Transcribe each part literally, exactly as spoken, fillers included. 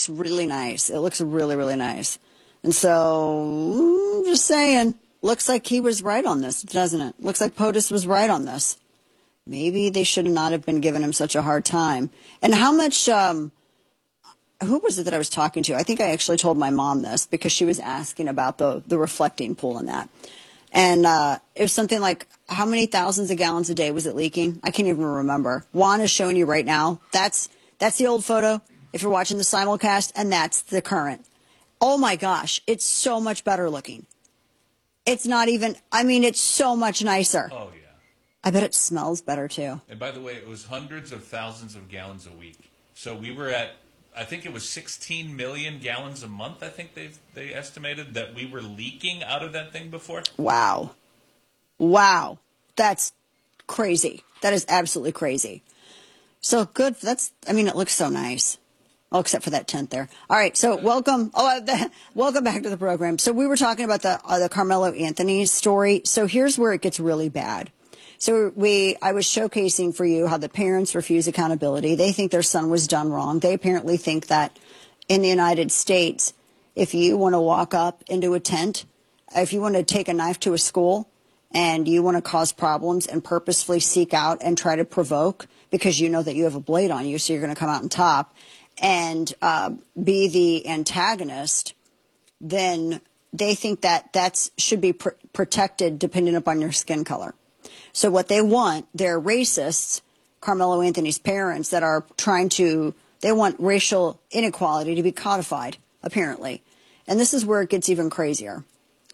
looks really nice. It looks really, really nice. And so, mm, just saying, looks like he was right on this, doesn't it? Looks like POTUS was right on this. Maybe they should not have been giving him such a hard time. And how much, um, who was it that I was talking to? I think I actually told my mom this because she was asking about the, the reflecting pool and that. And uh, it was something like, how many thousands of gallons a day was it leaking? I can't even remember. Juan is showing you right now. That's that's the old photo if you're watching the simulcast, and that's the current. Oh, my gosh. It's so much better looking. It's not even, I mean, it's so much nicer. Oh, yeah. I bet it smells better, too. And by the way, it was hundreds of thousands of gallons a week. So we were at, I think it was sixteen million gallons a month, I think they they estimated, that we were leaking out of that thing before. Wow. Wow. That's crazy. That is absolutely crazy. So good. That's, I mean, it looks so nice. Oh, except for that tent there. All right. So welcome. Oh, uh, the, welcome back to the program. So we were talking about the uh, the Carmelo Anthony story. So here's where it gets really bad. So we, I was showcasing for you how the parents refuse accountability. They think their son was done wrong. They apparently think that in the United States, if you want to walk up into a tent, if you want to take a knife to a school and you want to cause problems and purposefully seek out and try to provoke because you know that you have a blade on you, so you're going to come out on top and uh, be the antagonist, then they think that that should be pr- protected depending upon your skin color. So what they want, they're racists, Carmelo Anthony's parents, that are trying to, they want racial inequality to be codified, apparently. And this is where it gets even crazier.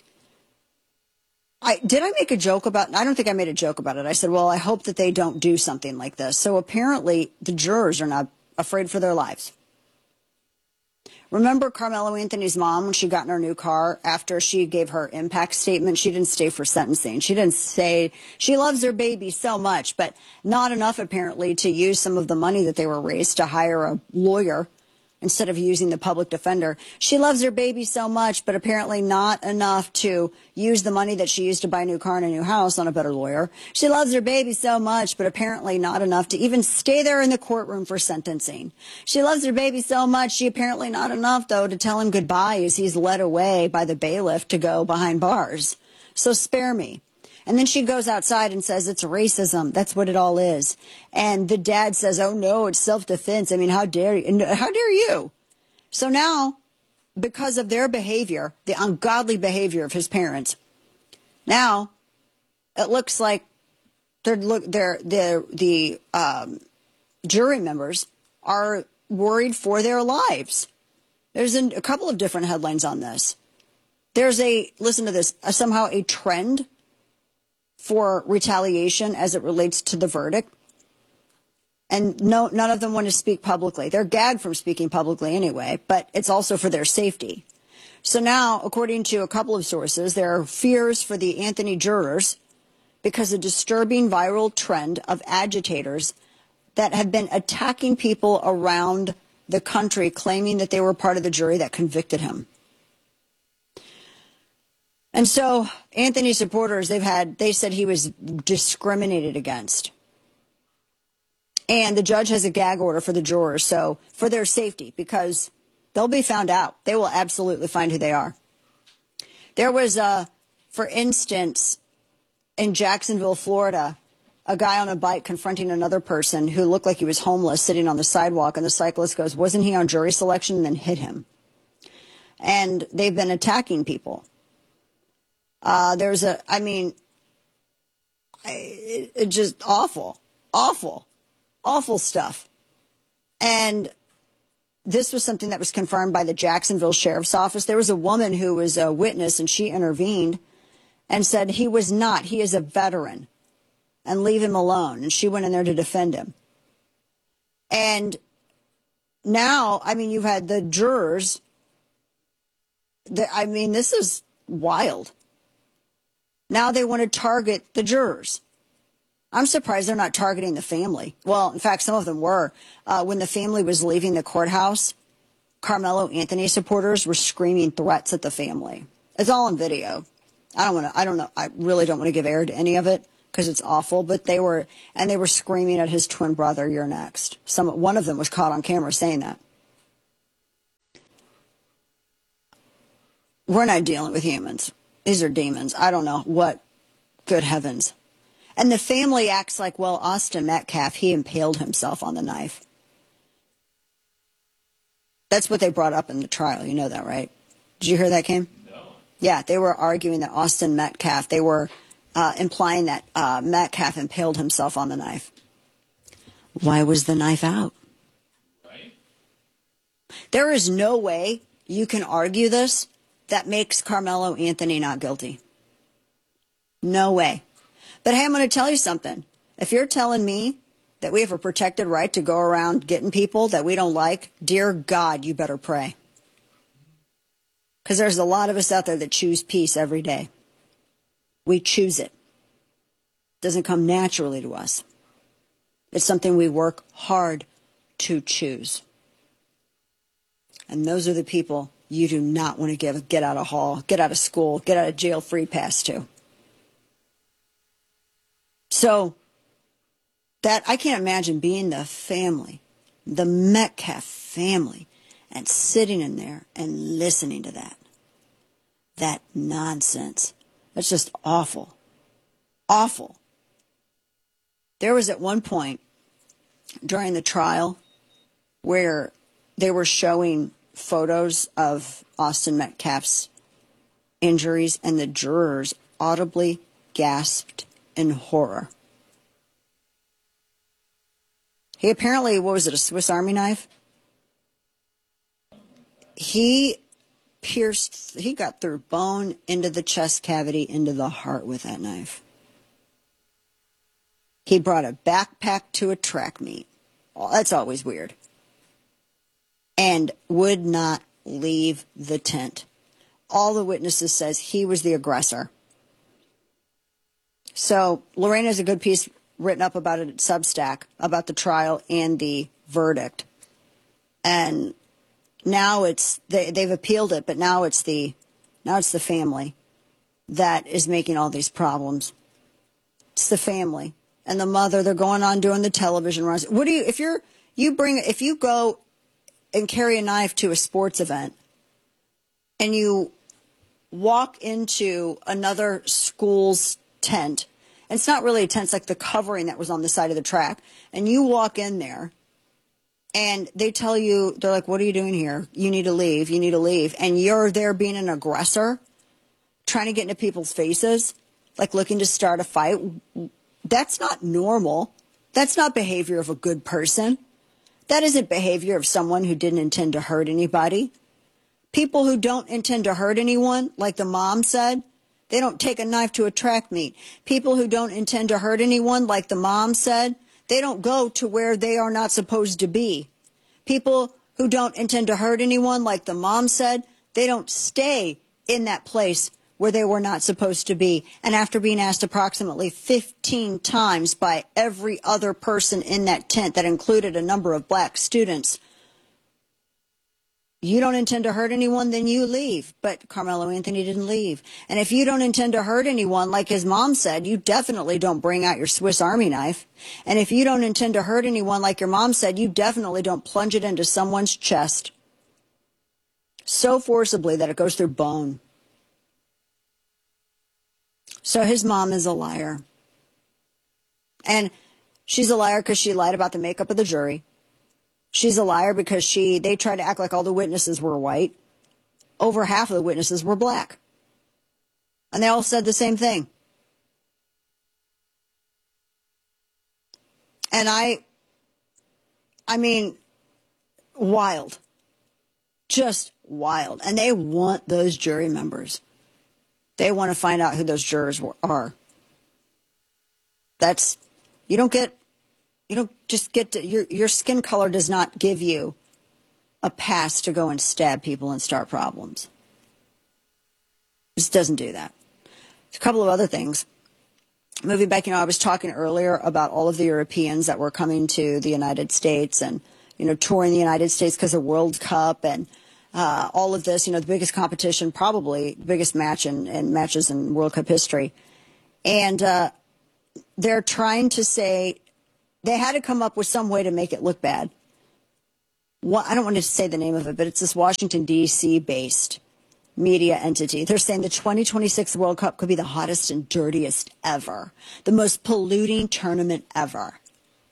I did I make a joke about, I don't think I made a joke about it. I said, well, I hope that they don't do something like this. So apparently the jurors are not afraid for their lives. Remember Carmelo Anthony's mom when she got in her new car after she gave her impact statement? She didn't stay for sentencing. She didn't say she loves her baby so much, but not enough apparently to use some of the money that they were raised to hire a lawyer instead of using the public defender. She loves her baby so much, but apparently not enough to use the money that she used to buy a new car and a new house on a better lawyer. She loves her baby so much, but apparently not enough to even stay there in the courtroom for sentencing. She loves her baby so much, she apparently not enough, though, to tell him goodbye as he's led away by the bailiff to go behind bars. So spare me. And then she goes outside and says it's racism. That's what it all is. And the dad says, oh, no, it's self-defense. I mean, how dare you? How dare you? So now, because of their behavior, the ungodly behavior of his parents, now it looks like they're, look, they're, they're, the um, jury members are worried for their lives. There's a, a couple of different headlines on this. There's a, listen to this, a, somehow a trend for retaliation as it relates to the verdict. And no, none of them want to speak publicly. They're gagged from speaking publicly anyway, but it's also for their safety. So now, according to a couple of sources, there are fears for the Anthony jurors because a disturbing viral trend of agitators that have been attacking people around the country, claiming that they were part of the jury that convicted him. And so Anthony supporters, they've had, they said he was discriminated against. And the judge has a gag order for the jurors, so for their safety, because they'll be found out. They will absolutely find who they are. There was, a, for instance, in Jacksonville, Florida, a guy on a bike confronting another person who looked like he was homeless sitting on the sidewalk, and the cyclist goes, wasn't he on jury selection, and then hit him. And they've been attacking people. Uh, there's a, I mean, it, it just awful, awful, awful stuff. And this was something that was confirmed by the Jacksonville Sheriff's Office. There was a woman who was a witness, and she intervened and said he was not, he is a veteran, and leave him alone. And she went in there to defend him. And now, I mean, you've had the jurors. The, I mean, this is wild. Now they want to target the jurors. I'm surprised they're not targeting the family. Well, in fact, some of them were. Uh, when the family was leaving the courthouse, Carmelo Anthony supporters were screaming threats at the family. It's all on video. I don't want to, I don't know, I really don't want to give air to any of it because it's awful, but they were, and they were screaming at his twin brother, you're next. Some, one of them was caught on camera saying that. We're not dealing with humans. These are demons. I don't know what. Good heavens. And the family acts like, well, Austin Metcalf, he impaled himself on the knife. That's what they brought up in the trial. You know that, right? Did you hear that, Kim? No. Yeah, they were arguing that Austin Metcalf, they were uh, implying that uh, Metcalf impaled himself on the knife. Why was the knife out? Right. There is no way you can argue this that makes Carmelo Anthony not guilty. No way. But hey, I'm going to tell you something. If you're telling me that we have a protected right to go around getting people that we don't like, dear God, you better pray. Because there's a lot of us out there that choose peace every day. We choose it. It doesn't come naturally to us. It's something we work hard to choose. And those are the people you do not want to give a get out of hall, get out of school, get out of jail free pass to. So that I can't imagine being the family, the Metcalf family, and sitting in there and listening to that. That nonsense. That's just awful. Awful. There was at one point during the trial where they were showing photos of Austin Metcalf's injuries, and the jurors audibly gasped in horror. He apparently, what was it, a Swiss Army knife? He pierced, he got through bone into the chest cavity, into the heart with that knife. He brought a backpack to a track meet. Well, that's always weird. And would not leave the tent. All the witnesses says he was the aggressor. So Lorraine has a good piece written up about it at Substack, about the trial and the verdict. And now it's, they, they've appealed it, but now it's the, now it's the family that is making all these problems. It's the family. And the mother, they're going on doing the television runs. What do you, if you're, you bring, if you go and carry a knife to a sports event and you walk into another school's tent, and it's not really a tent, it's like the covering that was on the side of the track, and you walk in there and they tell you, they're like, what are you doing here? You need to leave, you need to leave. And you're there being an aggressor, trying to get into people's faces, like looking to start a fight. That's not normal. That's not behavior of a good person. That isn't behavior of someone who didn't intend to hurt anybody. People who don't intend to hurt anyone, like the mom said, they don't take a knife to a track meet. People who don't intend to hurt anyone, like the mom said, they don't go to where they are not supposed to be. People who don't intend to hurt anyone, like the mom said, they don't stay in that place where they were not supposed to be. And after being asked approximately fifteen times by every other person in that tent that included a number of black students, you don't intend to hurt anyone, then you leave. But Carmelo Anthony didn't leave. And if you don't intend to hurt anyone, like his mom said, you definitely don't bring out your Swiss Army knife. And if you don't intend to hurt anyone, like your mom said, you definitely don't plunge it into someone's chest so forcibly that it goes through bone. So his mom is a liar. And she's a liar because she lied about the makeup of the jury. She's a liar because she they tried to act like all the witnesses were white. Over half of the witnesses were black. And they all said the same thing. And I, I mean, wild. Just wild. And they want those jury members. They want to find out who those jurors are. That's, you don't get, you don't just get to, your, your skin color does not give you a pass to go and stab people and start problems. It just doesn't do that. A couple of other things. Moving back, you know, I was talking earlier about all of the Europeans that were coming to the United States and, you know, touring the United States because of World Cup and Uh, all of this, you know, the biggest competition, probably the biggest match in, in matches in World Cup history. And uh, they're trying to say they had to come up with some way to make it look bad. Well, I don't want to say the name of it, but it's this Washington, D C based media entity. They're saying the twenty twenty-six World Cup could be the hottest and dirtiest ever, the most polluting tournament ever.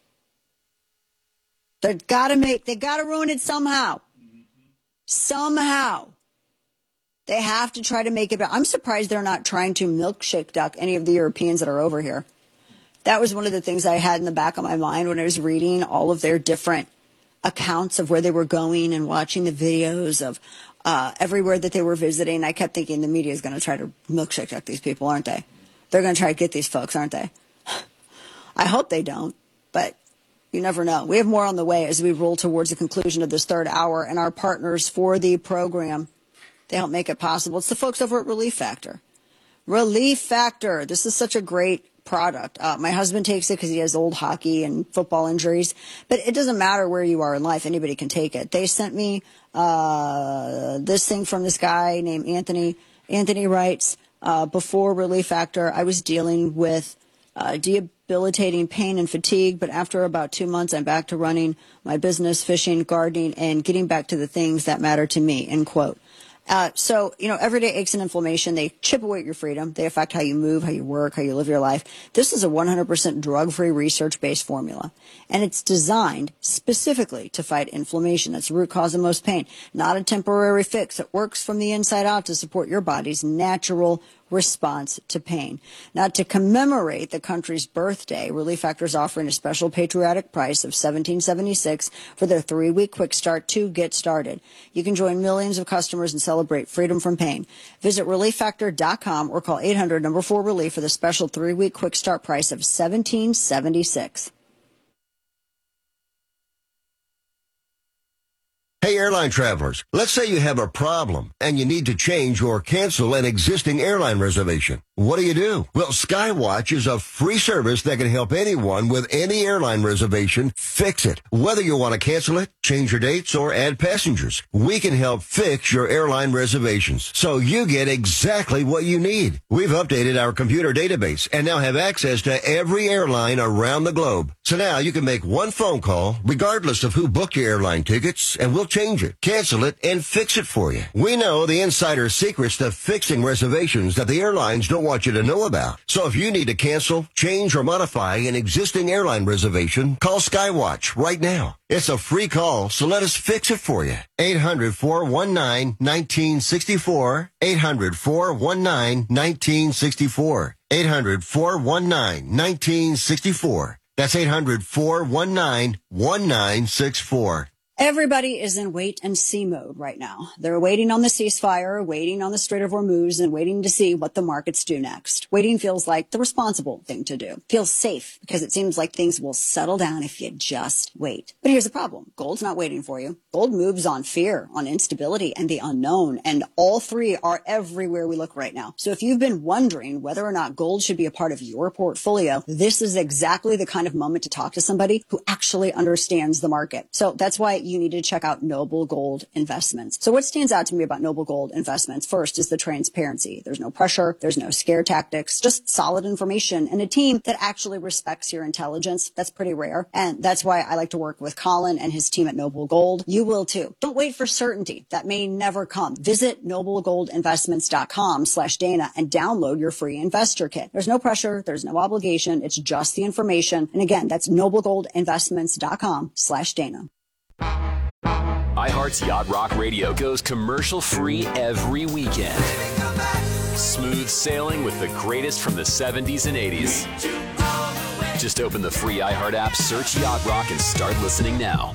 They've got to make, they got to ruin it somehow. Somehow. They have to try to make it better. I'm surprised they're not trying to milkshake duck any of the Europeans that are over here. That was one of the things I had in the back of my mind when I was reading all of their different accounts of where they were going and watching the videos of uh, everywhere that they were visiting. I kept thinking the media is going to try to milkshake duck these people, aren't they? They're going to try to get these folks, aren't they? I hope they don't, but you never know. We have more on the way as we roll towards the conclusion of this third hour, and our partners for the program, they help make it possible. It's the folks over at Relief Factor. Relief Factor. This is such a great product. Uh, my husband takes it because he has old hockey and football injuries, but it doesn't matter where you are in life. Anybody can take it. They sent me uh, this thing from this guy named Anthony. Anthony writes, uh, before Relief Factor, I was dealing with uh, debilitating pain and fatigue, but after about two months, I'm back to running my business, fishing, gardening, and getting back to the things that matter to me, end quote. Uh, so, you know, everyday aches and inflammation, they chip away at your freedom. They affect how you move, how you work, how you live your life. This is a one hundred percent drug-free, research-based formula. And it's designed specifically to fight inflammation. That's the root cause of most pain. Not a temporary fix. It works from the inside out to support your body's natural response to pain. Now, to commemorate the country's birthday, Relief Factor is offering a special patriotic price of seventeen seventy-six for their three-week quick start to get started. You can join millions of customers and celebrate freedom from pain. Visit relief factor dot com or call eight hundred number four relief for the special three-week quick start price of seventeen seventy-six. Hey, airline travelers, let's say you have a problem and you need to change or cancel an existing airline reservation. What do you do? Well, Skywatch is a free service that can help anyone with any airline reservation fix it. Whether you want to cancel it, change your dates, or add passengers, we can help fix your airline reservations so you get exactly what you need. We've updated our computer database and now have access to every airline around the globe. So now you can make one phone call regardless of who booked your airline tickets, and we'll change it, cancel it, and fix it for you. We know the insider secrets to fixing reservations that the airlines don't want you to know about. So if you need to cancel, change, or modify an existing airline reservation, call Skywatch right now. It's a free call, so let us fix it for you. eight hundred, four one nine, one nine six four. eight hundred, four one nine, one nine six four. eight hundred, four one nine, one nine six four. That's eight hundred, four one nine, one nine six four. Everybody is in wait and see mode right now. They're waiting on the ceasefire, waiting on the Strait of Hormuz, and waiting to see what the markets do next. Waiting feels like the responsible thing to do. Feels safe because it seems like things will settle down if you just wait. But here's the problem. Gold's not waiting for you. Gold moves on fear, on instability, and the unknown. And all three are everywhere we look right now. So if you've been wondering whether or not gold should be a part of your portfolio, this is exactly the kind of moment to talk to somebody who actually understands the market. So that's why you need to check out Noble Gold Investments. So what stands out to me about Noble Gold Investments first is the transparency. There's no pressure. There's no scare tactics, just solid information and a team that actually respects your intelligence. That's pretty rare. And that's why I like to work with Colin and his team at Noble Gold. You will too. Don't wait for certainty. That may never come. Visit noble gold investments dot com slash Dana and download your free investor kit. There's no pressure. There's no obligation. It's just the information. And again, that's noble gold investments dot com slash Dana. iHeart's Yacht Rock Radio goes commercial-free every weekend. Smooth sailing with the greatest from the seventies and eighties. Just open the free iHeart app, search Yacht Rock, and start listening now.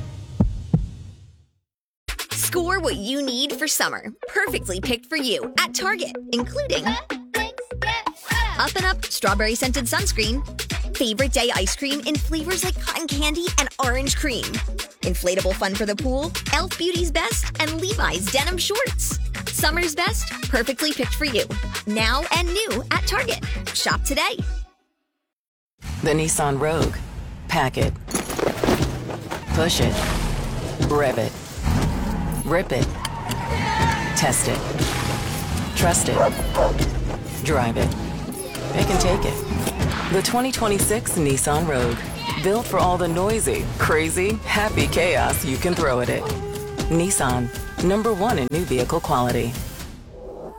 Score what you need for summer. Perfectly picked for you at Target, including Up and Up Strawberry Scented Sunscreen, Favorite Day Ice Cream in flavors like cotton candy and orange cream, inflatable fun for the pool, Elf Beauty's Best, and Levi's Denim Shorts. Summer's best, perfectly picked for you. Now and new at Target. Shop today. The Nissan Rogue. Pack it. Push it. Rev it. Rip it. Test it. Trust it. Drive it. It can take it. The twenty twenty-six Nissan Rogue. Built for all the noisy, crazy, happy chaos you can throw at it. Nissan. Number one in new vehicle quality.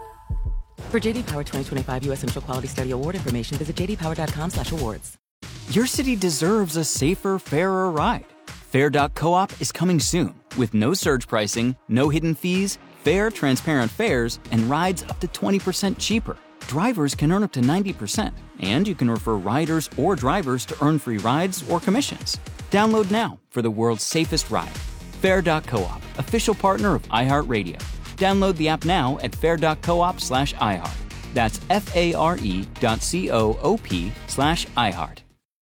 For J D Power twenty twenty-five U S Central Quality Study Award information, visit j d power dot com slash awards. Your city deserves a safer, fairer ride. Fair dot coop is coming soon with no surge pricing, no hidden fees, fair, transparent fares, and rides up to twenty percent cheaper. Drivers can earn up to ninety percent, and you can refer riders or drivers to earn free rides or commissions. Download now for the world's safest ride. Fair dot coop, official partner of iHeartRadio. Download the app now at fair dot coop slash iHeart. That's F-A-R-E dot C-O-O-P slash iHeart.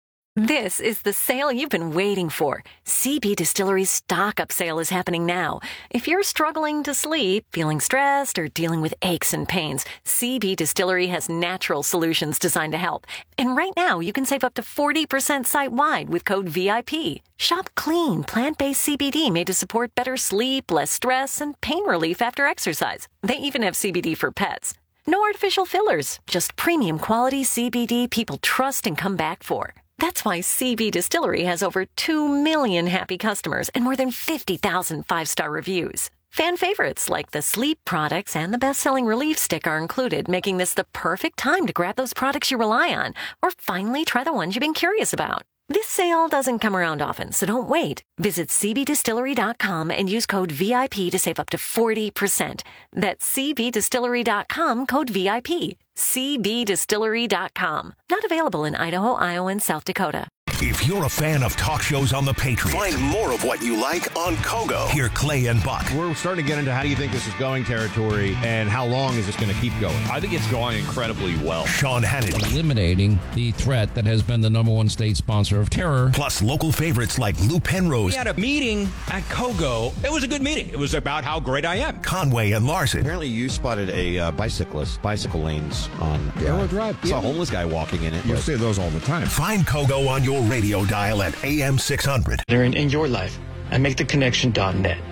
This is the sale you've been waiting for. C B Distillery's stock up sale is happening now. If you're struggling to sleep, feeling stressed, or dealing with aches and pains, C B Distillery has natural solutions designed to help. And right now, you can save up to forty percent site-wide with code V I P. Shop clean, plant-based C B D made to support better sleep, less stress, and pain relief after exercise. They even have C B D for pets. No artificial fillers, just premium quality C B D people trust and come back for. That's why C B Distillery has over two million happy customers and more than fifty thousand five-star reviews. Fan favorites like the sleep products and the best-selling Relief Stick are included, making this the perfect time to grab those products you rely on or finally try the ones you've been curious about. This sale doesn't come around often, so don't wait. Visit c b distillery dot com and use code V I P to save up to forty percent. That's c b distillery dot com, code V I P. c b distillery dot com. Not available in Idaho, Iowa, and South Dakota. If you're a fan of talk shows on the Patriot, find more of what you like on Kogo. Hear Clay and Buck. We're starting to get into how do you think this is going territory and how long is this going to keep going? I think it's going incredibly well. Sean Hannity. Eliminating the threat that has been the number one state sponsor of terror. Plus local favorites like Lou Penrose. We had a meeting at Kogo. It was a good meeting. It was about how great I am. Conway and Larson. Apparently you spotted a uh, bicyclist, bicycle lanes on Arrow Drive. I saw a homeless guy walking in it. You see those all the time. Find Kogo on your radio dial at A M six hundred. In, in your life, and make the connection dot net.